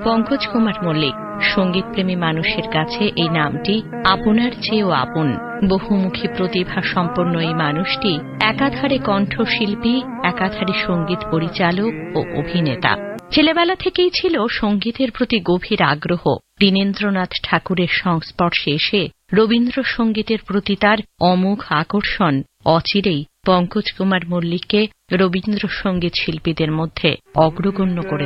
পঙ্কজ কুমার মল্লিক। সঙ্গীতপ্রেমী মানুষের কাছে এই নামটি আপনার চেয়েও আপন। বহুমুখী প্রতিভা সম্পন্ন এই মানুষটি একাধারে কণ্ঠশিল্পী, একাধারে সঙ্গীত পরিচালক ও অভিনেতা। ছেলেবেলা থেকেই ছিল সঙ্গীতের প্রতি গভীর আগ্রহ। দীনেন্দ্রনাথ ঠাকুরের সংস্পর্শে এসে রবীন্দ্রসঙ্গীতের প্রতি তার অমোঘ আকর্ষণ অচিরেই পঙ্কজ কুমার মল্লিককে রবীন্দ্রসঙ্গীত শিল্পীদের মধ্যে অগ্রগণ্য করে